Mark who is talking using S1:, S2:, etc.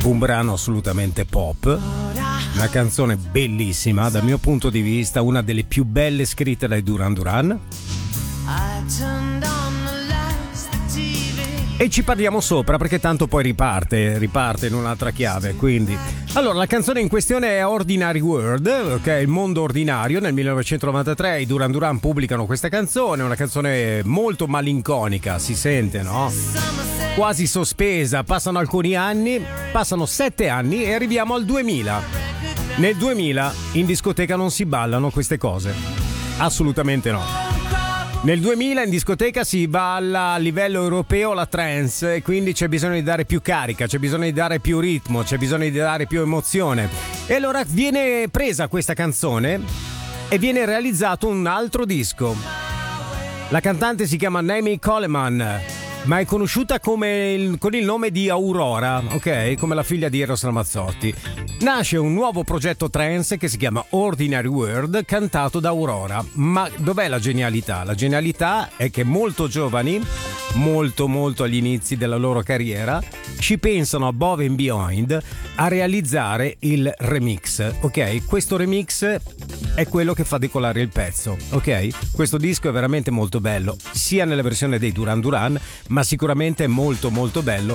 S1: Un brano assolutamente pop, una canzone bellissima, dal mio punto di vista una delle più belle scritte dai Duran Duran. E ci parliamo sopra perché tanto poi riparte in un'altra chiave, quindi. Allora, la canzone in questione è Ordinary World, che è il mondo ordinario. Nel 1993 i Duran Duran pubblicano questa canzone, una canzone molto malinconica, si sente, no? Quasi sospesa, passano alcuni anni, passano 7 anni e arriviamo al 2000. Nel 2000 in discoteca non si ballano queste cose, assolutamente no. Nel 2000 in discoteca si balla a livello europeo la trance e quindi c'è bisogno di dare più carica, c'è bisogno di dare più ritmo, c'è bisogno di dare più emozione. E allora viene presa questa canzone e viene realizzato un altro disco. La cantante si chiama Naomi Coleman, ma è conosciuta con il nome di Aurora, ok? Come la figlia di Eros Ramazzotti. Nasce un nuovo progetto trance che si chiama Ordinary World, cantato da Aurora. Ma dov'è la genialità? La genialità è che molto giovani, molto agli inizi della loro carriera, ci pensano above and beyond a realizzare il remix, ok? Questo remix è quello che fa decollare il pezzo, ok? Questo disco è veramente molto bello, sia nella versione dei Duran Duran, ma sicuramente è molto bello